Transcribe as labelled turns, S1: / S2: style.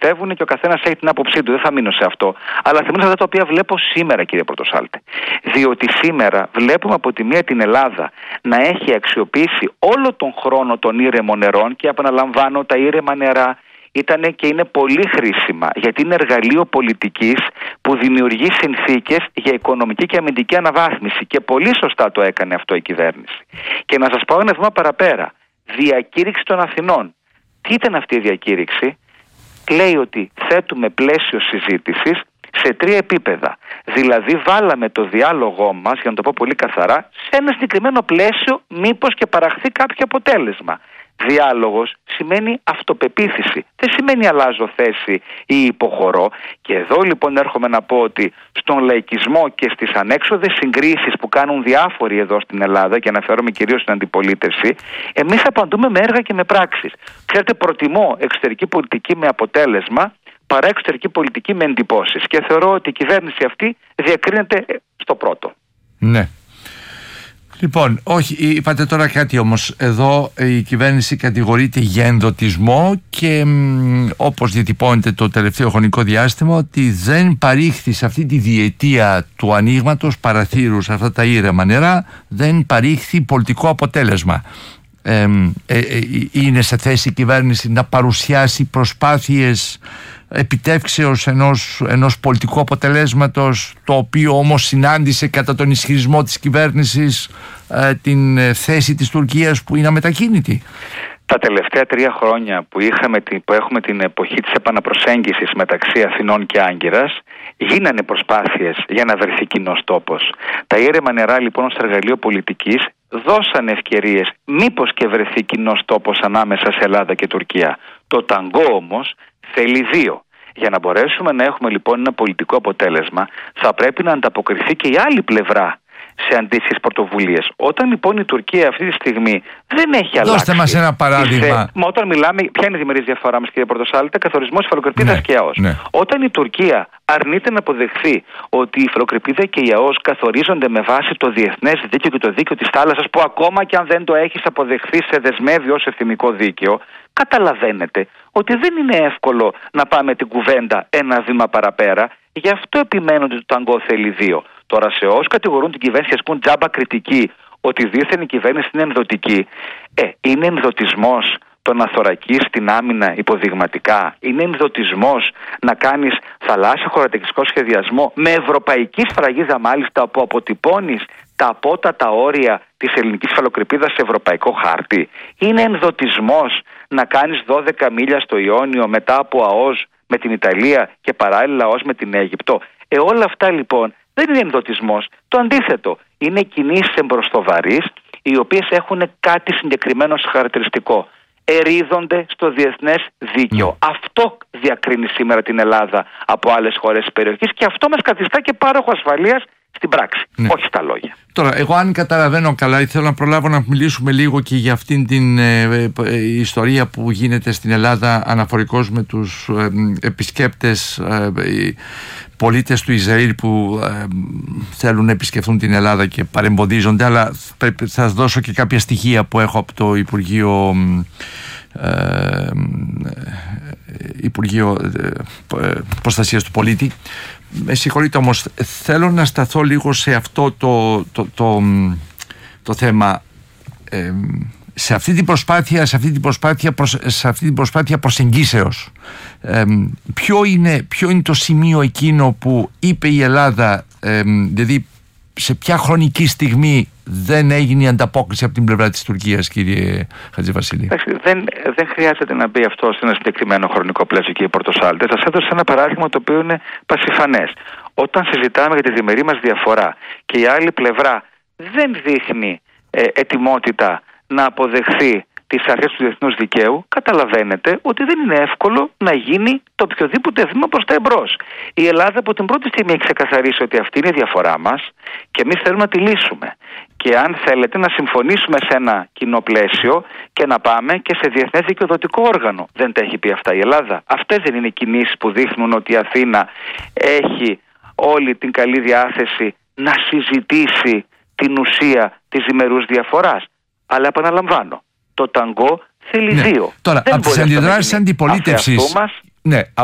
S1: πιστεύουν και ο καθένας έχει την άποψή του. Δεν θα μείνω σε αυτό. Αλλά θα μείνω σε αυτά τα οποία βλέπω σήμερα, κύριε Πρωτοσάλτε. Διότι σήμερα βλέπουμε από τη μία την Ελλάδα να έχει αξιοποιήσει όλο τον χρόνο των ήρεμων νερών, και επαναλαμβάνω, τα ήρεμα νερά ήταν και είναι πολύ χρήσιμα, γιατί είναι εργαλείο πολιτικής που δημιουργεί συνθήκες για οικονομική και αμυντική αναβάθμιση, και πολύ σωστά το έκανε αυτό η κυβέρνηση. Και να σας πάω ένα βήμα παραπέρα. Διακήρυξη των Αθηνών. Τι ήταν αυτή η διακήρυξη? Λέει ότι θέτουμε πλαίσιο συζήτησης σε 3 επίπεδα. Δηλαδή βάλαμε το διάλογό μας, για να το πω πολύ καθαρά, σε ένα συγκεκριμένο πλαίσιο, μήπως και παραχθεί κάποιο αποτέλεσμα. Διάλογος σημαίνει αυτοπεποίθηση. Δεν σημαίνει αλλάζω θέση ή υποχωρώ. Και εδώ λοιπόν έρχομαι να πω ότι στον λαϊκισμό και στις ανέξοδες συγκρίσεις που κάνουν διάφοροι εδώ στην Ελλάδα, και αναφέρομαι κυρίως στην αντιπολίτευση, εμείς απαντούμε με έργα και με πράξεις. Ξέρετε, προτιμώ εξωτερική πολιτική με αποτέλεσμα παρά εξωτερική πολιτική με εντυπώσεις. Και θεωρώ ότι η κυβέρνηση αυτή διακρίνεται στο πρώτο.
S2: Ναι. Λοιπόν, όχι, είπατε τώρα κάτι όμως. Εδώ η κυβέρνηση κατηγορείται για ενδοτισμό και όπως διατυπώνεται το τελευταίο χρονικό διάστημα, ότι δεν παρήχθη σε αυτή τη διετία του ανοίγματος παραθύρου σε αυτά τα ήρεμα νερά, δεν παρήχθη πολιτικό αποτέλεσμα. Είναι σε θέση η κυβέρνηση να παρουσιάσει προσπάθειες επιτεύξεως ενός πολιτικού αποτελέσματος, το οποίο όμως συνάντησε κατά τον ισχυρισμό της κυβέρνησης την θέση της Τουρκίας που είναι αμετακίνητη?
S1: Τα τελευταία 3 χρόνια που έχουμε την εποχή της επαναπροσέγγισης μεταξύ Αθηνών και Άγκυρας, γίνανε προσπάθειες για να βρεθεί κοινός τόπος. Τα ήρεμα νερά λοιπόν ως εργαλείο πολιτικής δώσαν ευκαιρίες μήπως και βρεθεί κοινός τόπος ανάμεσα σε Ελλάδα και Τουρκία. Το ταγκό όμως θέλει 2. Για να μπορέσουμε να έχουμε λοιπόν ένα πολιτικό αποτέλεσμα, θα πρέπει να ανταποκριθεί και η άλλη πλευρά σε αντίστοιχες πρωτοβουλίες. Όταν λοιπόν η Τουρκία αυτή τη στιγμή δεν έχει αλλάξει.
S2: Δώστε μας ένα παράδειγμα.
S1: Μα όταν μιλάμε, ποια είναι η διμερής διαφορά μας, κύριε Πρωτοσάλτε? Καθορισμός υφαλοκρηπίδας και ΑΟΣ.
S2: Ναι.
S1: Όταν η Τουρκία αρνείται να αποδεχθεί ότι η υφαλοκρηπίδα και η ΑΟΣ καθορίζονται με βάση το διεθνές δίκαιο και το δίκαιο της θάλασσας, που ακόμα και αν δεν το έχεις αποδεχθεί σε δεσμεύει ως εθνικό δίκαιο, καταλαβαίνετε ότι δεν είναι εύκολο να πάμε την κουβέντα ένα βήμα παραπέρα. Γι' αυτό επιμένω ότι το ταγκό θέλει 2. Τώρα, σε όσους κατηγορούν την κυβέρνηση και ασκούν τζάμπα κριτική ότι δίθεν η κυβέρνηση είναι ενδοτική, είναι ενδοτισμός το να θωρακείς την άμυνα υποδειγματικά? Είναι ενδοτισμός να κάνεις θαλάσσιο χωροταξικό σχεδιασμό με ευρωπαϊκή σφραγίδα, μάλιστα, που αποτυπώνεις τα απότατα όρια της ελληνικής υφαλοκρηπίδας σε ευρωπαϊκό χάρτη? Είναι ενδοτισμός να κάνεις 12 μίλια στο Ιόνιο μετά από ΑΟΣ με την Ιταλία και παράλληλα ΑΟΣ με την Αίγυπτο? Όλα αυτά λοιπόν δεν είναι ενδοτισμός. Το αντίθετο, είναι κινήσεις εμπροστοβαρείς, οι οποίες έχουν κάτι συγκεκριμένο χαρακτηριστικό. Ερίδονται στο διεθνές δίκαιο. Αυτό διακρίνει σήμερα την Ελλάδα από άλλες χώρες της περιοχής, και αυτό μας καθιστά και πάροχο ασφαλείας στην πράξη, όχι στα λόγια.
S2: Τώρα, εγώ αν καταλαβαίνω καλά, ήθελα να προλάβω να μιλήσουμε λίγο και για αυτήν την ιστορία που γίνεται στην Ελλάδα αναφορικώς με τους επισκέπτες, πολίτες του Ισραήλ που θέλουν να επισκεφθούν την Ελλάδα και παρεμποδίζονται, αλλά θα σας δώσω και κάποια στοιχεία που έχω από το Υπουργείο Προστασίας του Πολίτη. Με συγχωρείτε όμως, θέλω να σταθώ λίγο σε αυτό το θέμα. Σε αυτή την προσπάθεια προσεγγίσεως, ποιο είναι το σημείο εκείνο που είπε η Ελλάδα, δηλαδή σε ποια χρονική στιγμή δεν έγινε η ανταπόκριση από την πλευρά της Τουρκίας, κύριε Χατζηβασίλη?
S1: Δεν χρειάζεται να μπει αυτό σε ένα συγκεκριμένο χρονικό πλαίσιο, κύριε Πρωτοσάλτε. Σας έδωσα ένα παράδειγμα το οποίο είναι πασιφανές. Όταν συζητάμε για τη διμερή μας διαφορά και η άλλη πλευρά δεν δείχνει ετοιμότητα να αποδεχθεί τις αρχές του διεθνούς δικαίου, καταλαβαίνετε ότι δεν είναι εύκολο να γίνει το οποιοδήποτε βήμα προς τα εμπρός. Η Ελλάδα από την πρώτη στιγμή έχει ξεκαθαρίσει ότι αυτή είναι η διαφορά μας και εμείς θέλουμε να τη λύσουμε. Και αν θέλετε να συμφωνήσουμε σε ένα κοινό πλαίσιο και να πάμε και σε διεθνές δικαιοδοτικό όργανο. Δεν τα έχει πει αυτά η Ελλάδα? Αυτές δεν είναι κινήσεις που δείχνουν ότι η Αθήνα έχει όλη την καλή διάθεση να συζητήσει την ουσία της διμερούς διαφοράς? Αλλά επαναλαμβάνω, το ταγκό θέλει 2.
S2: Τώρα, από τις αντιδράσεις αντιπολίτευσης.